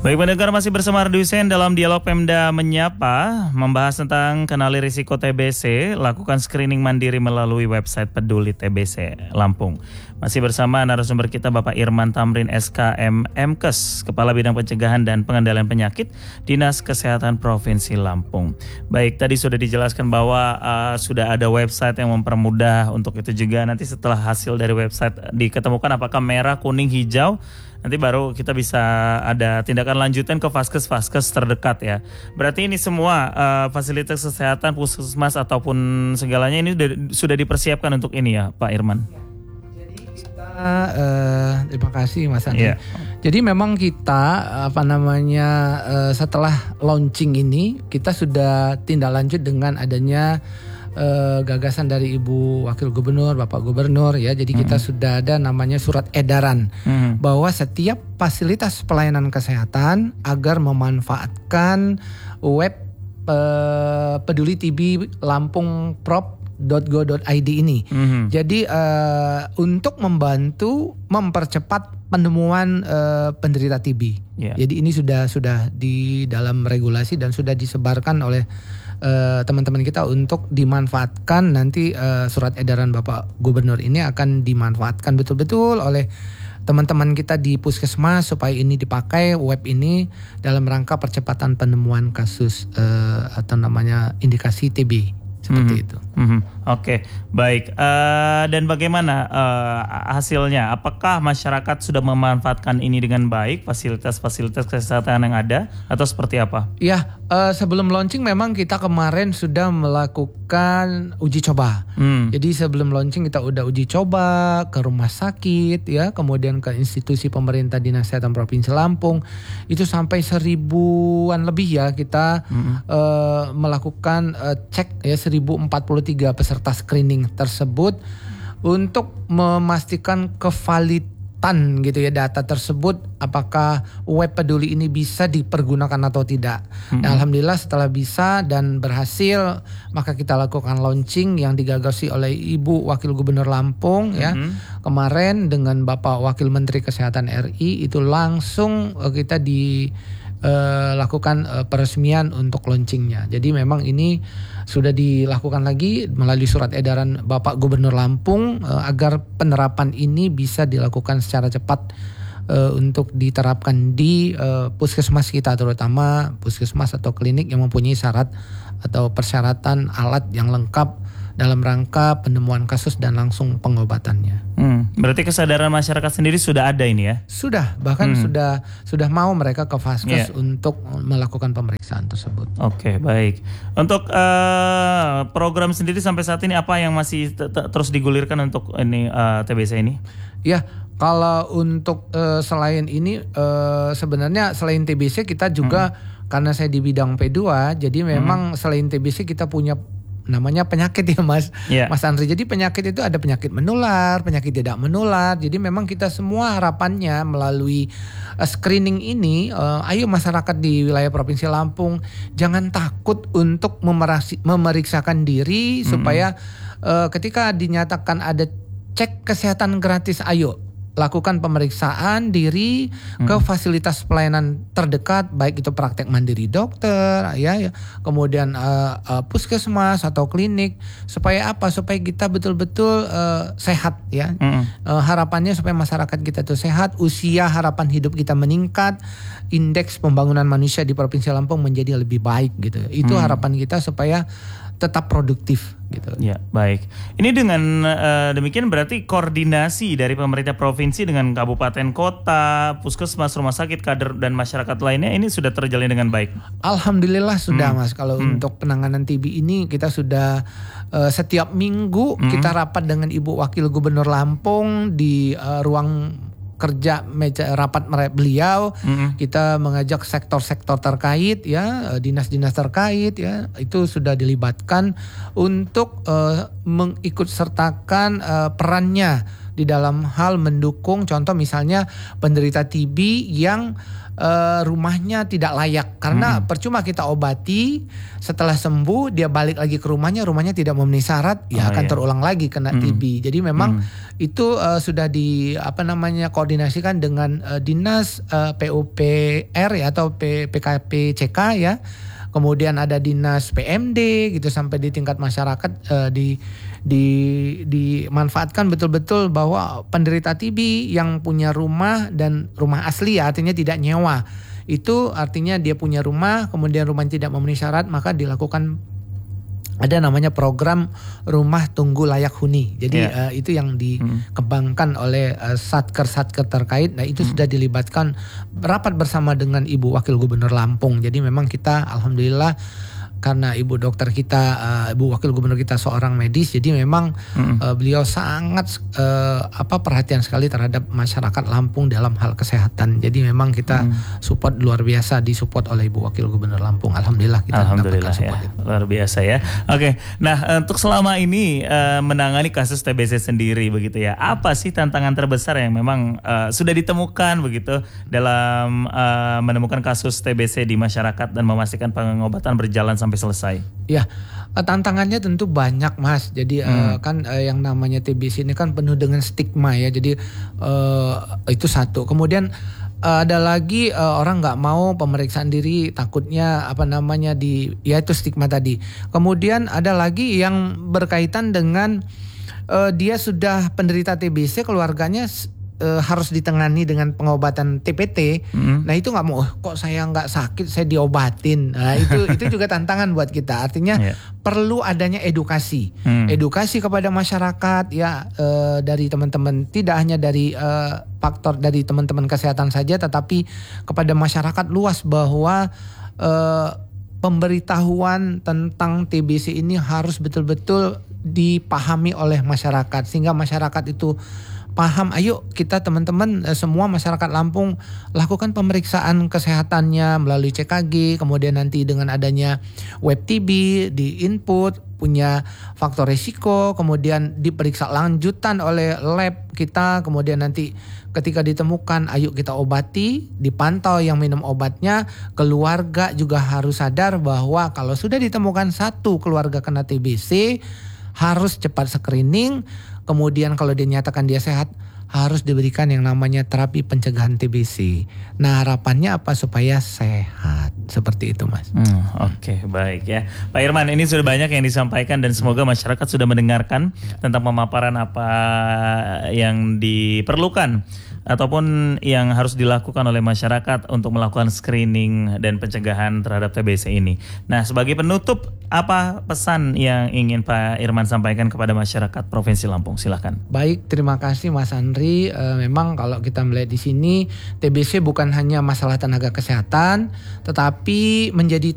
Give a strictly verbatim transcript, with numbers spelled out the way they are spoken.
Baik pendengar, masih bersama Radio Sen dalam Dialog Pemda Menyapa, membahas tentang kenali risiko T B C, lakukan screening mandiri melalui website Peduli T B C Lampung. Masih bersama narasumber kita Bapak Irman Tamrin S K M Mkes, Kepala Bidang Pencegahan dan Pengendalian Penyakit, Dinas Kesehatan Provinsi Lampung. Baik, tadi sudah dijelaskan bahwa uh, sudah ada website yang mempermudah untuk itu juga. Nanti setelah hasil dari website diketemukan apakah merah, kuning, hijau, nanti baru kita bisa ada tindakan lanjutan ke vaskes-vaskes terdekat ya. Berarti ini semua uh, fasilitas kesehatan, puskesmas ataupun segalanya ini sudah, sudah dipersiapkan untuk ini ya Pak Irman? Jadi kita, uh, terima kasih Mas Andi. Yeah. Jadi memang kita apa namanya uh, setelah launching ini kita sudah tindak lanjut dengan adanya Uh, gagasan dari Ibu Wakil Gubernur, Bapak Gubernur ya. Jadi kita mm-hmm. sudah ada namanya surat edaran mm-hmm. bahwa setiap fasilitas pelayanan kesehatan agar memanfaatkan web uh, Peduli T B Lampung Prop .go dot i d ini. Mm-hmm. Jadi uh, untuk membantu mempercepat penemuan uh, penderita T B. Yeah. Jadi ini sudah sudah di dalam regulasi dan sudah disebarkan oleh Uh, teman-teman kita untuk dimanfaatkan. Nanti uh, surat edaran Bapak Gubernur ini akan dimanfaatkan betul-betul oleh teman-teman kita di puskesmas supaya ini dipakai web ini dalam rangka percepatan penemuan kasus uh, atau namanya indikasi T B seperti mm-hmm. itu. Mm-hmm. Oke, okay. Baik. Uh, dan bagaimana uh, hasilnya? Apakah masyarakat sudah memanfaatkan ini dengan baik, fasilitas-fasilitas kesehatan yang ada, atau seperti apa? Ya, uh, sebelum launching memang kita kemarin sudah melakukan uji coba. Mm. Jadi sebelum launching kita udah uji coba ke rumah sakit, ya, kemudian ke institusi pemerintah Dinas Kesehatan Provinsi Lampung. Itu sampai seribuan lebih ya kita mm-hmm. uh, melakukan uh, cek ya seribu empat puluh tiga peserta screening tersebut untuk memastikan kevalidan gitu ya data tersebut, apakah web peduli ini bisa dipergunakan atau tidak. Mm-hmm. Nah, alhamdulillah setelah bisa dan berhasil, maka kita lakukan launching yang digagasi oleh Ibu Wakil Gubernur Lampung mm-hmm. ya kemarin dengan Bapak Wakil Menteri Kesehatan R I. Itu langsung kita di Uh, lakukan uh, peresmian untuk launchingnya. Jadi memang ini sudah dilakukan lagi melalui surat edaran Bapak Gubernur Lampung uh, agar penerapan ini bisa dilakukan secara cepat uh, untuk diterapkan di uh, puskesmas kita, terutama puskesmas atau klinik yang mempunyai syarat atau persyaratan alat yang lengkap dalam rangka penemuan kasus dan langsung pengobatannya. Hmm, berarti kesadaran masyarakat sendiri sudah ada ini ya? Sudah, bahkan hmm. sudah sudah mau mereka ke vaskes yeah. untuk melakukan pemeriksaan tersebut. Oke, okay, baik. Untuk uh, program sendiri sampai saat ini apa yang masih t- t- terus digulirkan untuk ini uh, T B C ini? Ya, kalau untuk uh, selain ini uh, sebenarnya selain T B C kita juga hmm. karena saya di bidang P dua, jadi memang hmm. selain T B C kita punya namanya penyakit ya Mas yeah. Mas Andri. Jadi penyakit itu ada penyakit menular, penyakit tidak menular. Jadi memang kita semua harapannya melalui uh, screening ini, uh, ayo masyarakat di wilayah Provinsi Lampung jangan takut untuk memerasi, memeriksakan diri mm-hmm. supaya uh, ketika dinyatakan ada cek kesehatan gratis, ayo lakukan pemeriksaan diri hmm. ke fasilitas pelayanan terdekat, baik itu praktek mandiri dokter ya, ya. kemudian uh, uh, puskesmas atau klinik, supaya apa? Supaya kita betul-betul uh, sehat ya. Hmm. Uh, harapannya supaya masyarakat kita itu sehat, usia harapan hidup kita meningkat, indeks pembangunan manusia di Provinsi Lampung menjadi lebih baik gitu. Itu hmm. harapan kita supaya tetap produktif gitu. Ya, baik. Ini dengan uh, demikian berarti koordinasi dari pemerintah provinsi dengan kabupaten kota, puskesmas, rumah sakit, kader dan masyarakat lainnya ini sudah terjalin dengan baik. Alhamdulillah sudah hmm. Mas. Kalau hmm. untuk penanganan T B ini kita sudah uh, setiap minggu hmm. kita rapat dengan Ibu Wakil Gubernur Lampung di uh, ruang kerja meja rapat beliau, mm-hmm. kita mengajak sektor-sektor terkait ya, dinas-dinas terkait ya, itu sudah dilibatkan untuk uh, mengikut sertakan uh, perannya di dalam hal mendukung, contoh misalnya penderita T B yang uh, rumahnya tidak layak karena hmm. percuma kita obati, setelah sembuh dia balik lagi ke rumahnya, rumahnya tidak memenuhi syarat, ya oh, akan iya. terulang lagi kena hmm. T B. Jadi memang hmm. itu uh, sudah di apa namanya koordinasikan dengan uh, dinas uh, P U P R ya atau P, PKP C K ya. Kemudian ada dinas P M D gitu sampai di tingkat masyarakat uh, di di dimanfaatkan betul-betul bahwa penderita T B yang punya rumah dan rumah asli ya artinya tidak nyewa. Itu artinya dia punya rumah kemudian rumahnya tidak memenuhi syarat maka dilakukan ada namanya program rumah tunggu layak huni. Jadi yeah. uh, itu yang dikembangkan hmm. oleh uh, satker-satker terkait. Nah itu hmm. sudah dilibatkan rapat bersama dengan Ibu Wakil Gubernur Lampung. Jadi memang kita alhamdulillah karena ibu dokter kita, uh, ibu wakil gubernur kita seorang medis, jadi memang mm. uh, beliau sangat uh, apa perhatian sekali terhadap masyarakat Lampung dalam hal kesehatan. Jadi memang kita mm. support luar biasa, disupport oleh ibu wakil gubernur Lampung. Alhamdulillah kita Alhamdulillah mendapatkan ya, support itu. Luar biasa ya. Oke, nah untuk selama ini uh, menangani kasus T B C sendiri begitu ya, apa sih tantangan terbesar yang memang uh, sudah ditemukan begitu dalam uh, menemukan kasus T B C di masyarakat dan memastikan pengobatan berjalan sampai selesai? Ya, tantangannya tentu banyak Mas. Jadi hmm. uh, kan uh, yang namanya T B C ini kan penuh dengan stigma ya. Jadi uh, itu satu. Kemudian uh, ada lagi uh, orang nggak mau pemeriksaan diri takutnya apa namanya di ya itu stigma tadi. Kemudian ada lagi yang berkaitan dengan uh, dia sudah penderita T B C keluarganya Uh, harus ditangani dengan pengobatan T P T, mm. nah itu nggak mau, oh, kok saya nggak sakit saya diobatin, nah itu itu juga tantangan buat kita. Artinya yeah. perlu adanya edukasi, mm. edukasi kepada masyarakat ya uh, dari teman-teman, tidak hanya dari uh, faktor dari teman-teman kesehatan saja, tetapi kepada masyarakat luas bahwa uh, pemberitahuan tentang T B C ini harus betul-betul dipahami oleh masyarakat sehingga masyarakat itu paham. Ayo kita teman-teman semua masyarakat Lampung lakukan pemeriksaan kesehatannya melalui C K G, kemudian nanti dengan adanya web T B di input punya faktor risiko, kemudian diperiksa lanjutan oleh lab kita, kemudian nanti ketika ditemukan ayo kita obati, dipantau yang minum obatnya. Keluarga juga harus sadar bahwa kalau sudah ditemukan satu keluarga kena T B C harus cepat screening. Kemudian kalau dinyatakan dia sehat harus diberikan yang namanya terapi pencegahan T B C. Nah harapannya apa? Supaya sehat. Seperti itu Mas. Hmm, Oke okay, baik ya Pak Irman, ini sudah banyak yang disampaikan dan semoga masyarakat sudah mendengarkan ya. tentang pemaparan apa yang diperlukan ataupun yang harus dilakukan oleh masyarakat untuk melakukan screening dan pencegahan terhadap T B C ini. Nah sebagai penutup, apa pesan yang ingin Pak Irman sampaikan kepada masyarakat Provinsi Lampung? Silahkan. Baik, terima kasih Mas Andri. E, memang kalau kita melihat di sini T B C bukan hanya masalah tenaga kesehatan, tetapi menjadi